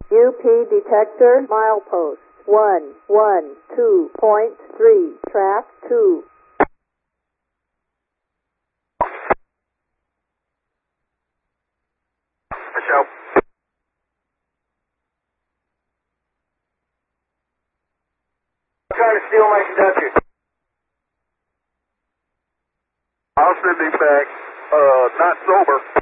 UP detector milepost 112.3, track 2. Michelle. Trying to steal my conductor. I'll send him back, not sober.